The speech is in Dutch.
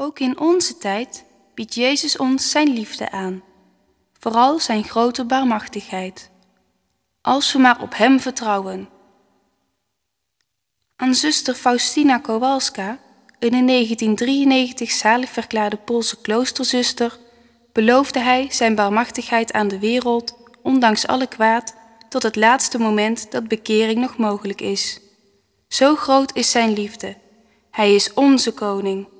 Ook in onze tijd biedt Jezus ons zijn liefde aan, vooral zijn grote barmhartigheid, als we maar op hem vertrouwen. Aan zuster Faustina Kowalska, een in 1993 zalig verklaarde Poolse kloosterzuster, beloofde hij zijn barmhartigheid aan de wereld, ondanks alle kwaad, tot het laatste moment dat bekering nog mogelijk is. Zo groot is zijn liefde. Hij is onze koning.